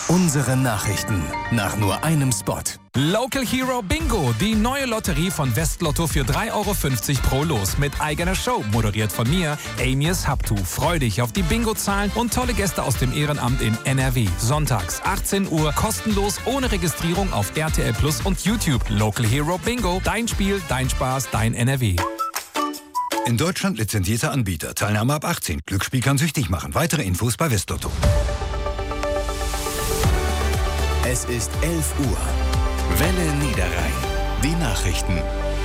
Unsere Nachrichten nach nur einem Spot. Local Hero Bingo, die neue Lotterie von Westlotto für 3,50 € pro Los mit eigener Show, moderiert von mir, Amias Haptu. Freu dich auf die Bingo-Zahlen und tolle Gäste aus dem Ehrenamt in NRW. Sonntags 18 Uhr, kostenlos, ohne Registrierung auf RTL Plus und YouTube. Local Hero Bingo, dein Spiel, dein Spaß, dein NRW. In Deutschland lizenzierter Anbieter. Teilnahme ab 18. Glücksspiel kann süchtig machen. Weitere Infos bei Westlotto. Es ist 11 Uhr. Welle Niederrhein. Die Nachrichten.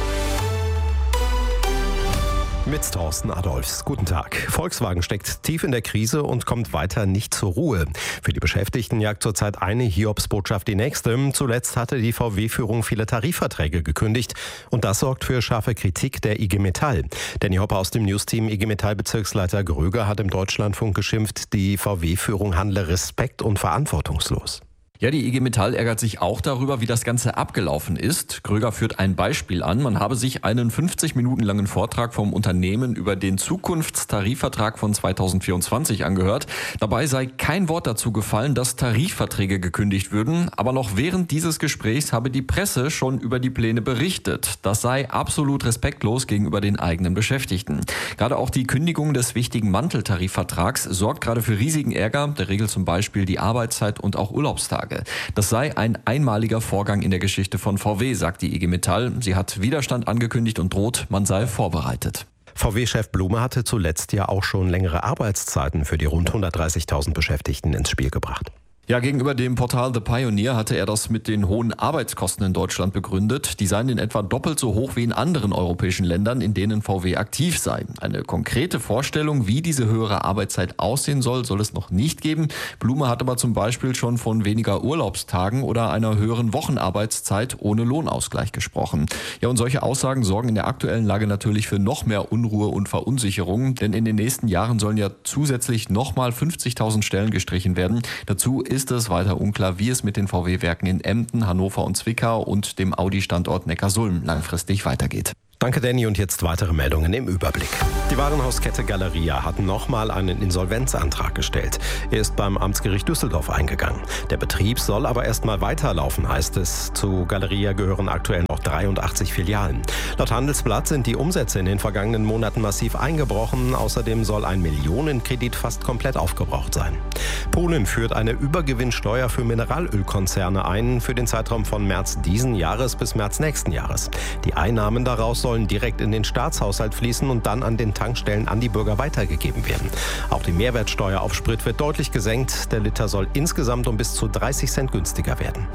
Mit Thorsten Adolfs. Guten Tag. Volkswagen steckt tief in der Krise und kommt weiter nicht zur Ruhe. Für die Beschäftigten jagt zurzeit eine Hiobsbotschaft die nächste. Zuletzt hatte die VW-Führung viele Tarifverträge gekündigt. Und das sorgt für scharfe Kritik der IG Metall. Danny Hopper aus dem Newsteam IG Metall-Bezirksleiter Gröger hat im Deutschlandfunk geschimpft, die VW-Führung handle respekt- und verantwortungslos. Ja, die IG Metall ärgert sich auch darüber, wie das Ganze abgelaufen ist. Gröger führt ein Beispiel an. Man habe sich einen 50 Minuten langen Vortrag vom Unternehmen über den Zukunftstarifvertrag von 2024 angehört. Dabei sei kein Wort dazu gefallen, dass Tarifverträge gekündigt würden. Aber noch während dieses Gesprächs habe die Presse schon über die Pläne berichtet. Das sei absolut respektlos gegenüber den eigenen Beschäftigten. Gerade auch die Kündigung des wichtigen Manteltarifvertrags sorgt gerade für riesigen Ärger. Der regelt zum Beispiel die Arbeitszeit und auch Urlaubstage. Das sei ein einmaliger Vorgang in der Geschichte von VW, sagt die IG Metall. Sie hat Widerstand angekündigt und droht, man sei vorbereitet. VW-Chef Blume hatte zuletzt ja auch schon längere Arbeitszeiten für die rund 130.000 Beschäftigten ins Spiel gebracht. Ja, gegenüber dem Portal The Pioneer hatte er das mit den hohen Arbeitskosten in Deutschland begründet. Die seien in etwa doppelt so hoch wie in anderen europäischen Ländern, in denen VW aktiv sei. Eine konkrete Vorstellung, wie diese höhere Arbeitszeit aussehen soll, soll es noch nicht geben. Blume hat aber zum Beispiel schon von weniger Urlaubstagen oder einer höheren Wochenarbeitszeit ohne Lohnausgleich gesprochen. Ja, und solche Aussagen sorgen in der aktuellen Lage natürlich für noch mehr Unruhe und Verunsicherung. Denn in den nächsten Jahren sollen ja zusätzlich nochmal 50.000 Stellen gestrichen werden. Dazu ist es weiter unklar, wie es mit den VW-Werken in Emden, Hannover und Zwickau und dem Audi-Standort Neckarsulm langfristig weitergeht. Danke, Danny. Und jetzt weitere Meldungen im Überblick. Die Warenhauskette Galeria hat nochmal einen Insolvenzantrag gestellt. Er ist beim Amtsgericht Düsseldorf eingegangen. Der Betrieb soll aber erst mal weiterlaufen, heißt es. Zu Galeria gehören aktuell noch 83 Filialen. Laut Handelsblatt sind die Umsätze in den vergangenen Monaten massiv eingebrochen. Außerdem soll ein Millionenkredit fast komplett aufgebraucht sein. Polen führt eine Übergewinnsteuer für Mineralölkonzerne ein für den Zeitraum von März diesen Jahres bis März nächsten Jahres. Die Einnahmen daraus sollen direkt in den Staatshaushalt fließen und dann an den Tankstellen an die Bürger weitergegeben werden. Auch die Mehrwertsteuer auf Sprit wird deutlich gesenkt. Der Liter soll insgesamt um bis zu 30 Cent günstiger werden.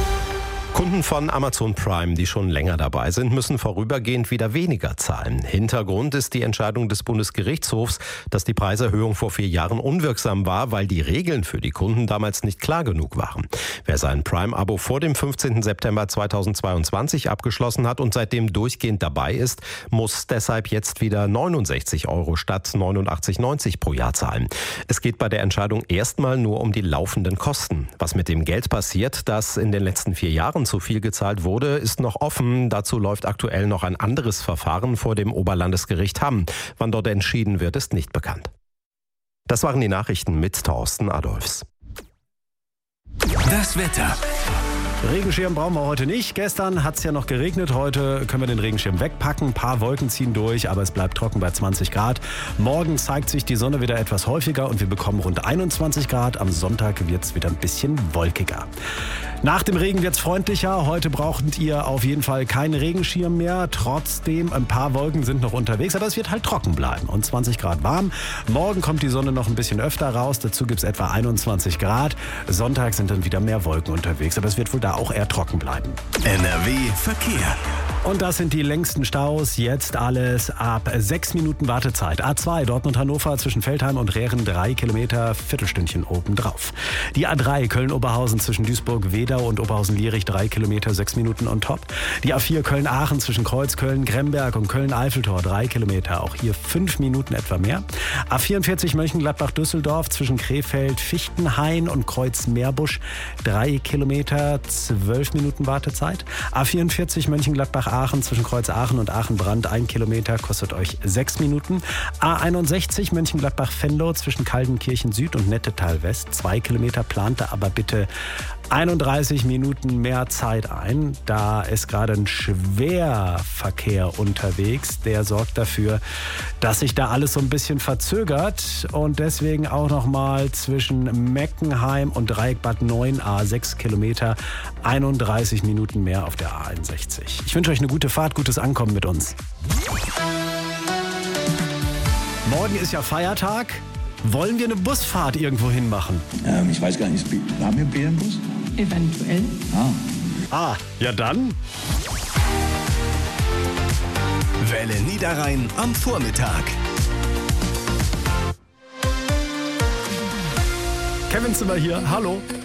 Kunden von Amazon Prime, die schon länger dabei sind, müssen vorübergehend wieder weniger zahlen. Hintergrund ist die Entscheidung des Bundesgerichtshofs, dass die Preiserhöhung vor 4 Jahren unwirksam war, weil die Regeln für die Kunden damals nicht klar genug waren. Wer sein Prime-Abo vor dem 15. September 2022 abgeschlossen hat und seitdem durchgehend dabei ist, muss deshalb jetzt wieder 69 € statt 89,90 pro Jahr zahlen. Es geht bei der Entscheidung erstmal nur um die laufenden Kosten. Was mit dem Geld passiert, das in den letzten 4 Jahren zu viel gezahlt wurde, ist noch offen. Dazu läuft aktuell noch ein anderes Verfahren vor dem Oberlandesgericht Hamm. Wann dort entschieden wird, ist nicht bekannt. Das waren die Nachrichten mit Thorsten Adolfs. Das Wetter. Regenschirm brauchen wir heute nicht. Gestern hat es ja noch geregnet. Heute können wir den Regenschirm wegpacken. Ein paar Wolken ziehen durch, aber es bleibt trocken bei 20 Grad. Morgen zeigt sich die Sonne wieder etwas häufiger und wir bekommen rund 21 Grad. Am Sonntag wird es wieder ein bisschen wolkiger. Nach dem Regen wird es freundlicher. Heute braucht ihr auf jeden Fall keinen Regenschirm mehr. Trotzdem, ein paar Wolken sind noch unterwegs, aber es wird halt trocken bleiben und 20 Grad warm. Morgen kommt die Sonne noch ein bisschen öfter raus. Dazu gibt es etwa 21 Grad. Sonntag sind dann wieder mehr Wolken unterwegs, aber es wird wohl da auch eher trocken bleiben. NRW Verkehr. Und das sind die längsten Staus. Jetzt alles ab 6 Minuten Wartezeit. A2 Dortmund-Hannover zwischen Veltheim und Rehren 3 Kilometer, Viertelstündchen obendrauf. Die A3 Köln-Oberhausen zwischen Duisburg-Wedau und Oberhausen-Lierich 3 Kilometer, 6 Minuten on top. Die A4 Köln-Aachen zwischen Kreuzköln, Gremberg und Köln-Eiffeltor 3 Kilometer, auch hier 5 Minuten etwa mehr. A44 Mönchengladbach-Düsseldorf zwischen Krefeld, Fichtenhain und Kreuz-Meerbusch 3 Kilometer, 12 Minuten Wartezeit. A44 Mönchengladbach Aachen zwischen Kreuz Aachen und Aachen-Brand 1 Kilometer, kostet euch 6 Minuten. A61 Mönchengladbach-Venlo zwischen Kaldenkirchen Süd und Nettetal West 2 Kilometer, plant da aber bitte 31 Minuten mehr Zeit ein. Da ist gerade ein Schwerverkehr unterwegs. Der sorgt dafür, dass sich da alles so ein bisschen verzögert. Und deswegen auch nochmal zwischen Meckenheim und Dreieck Bad 9 A6 Kilometer 31 Minuten mehr auf der A61. Ich wünsche euch eine gute Fahrt, gutes Ankommen mit uns. Morgen ist ja Feiertag. Wollen wir eine Busfahrt irgendwo hin machen? Ich weiß gar nicht, haben wir einen Bärenbus? Eventuell. Ja dann. Welle Niederrhein am Vormittag. Kevin Zimmer hier, hallo.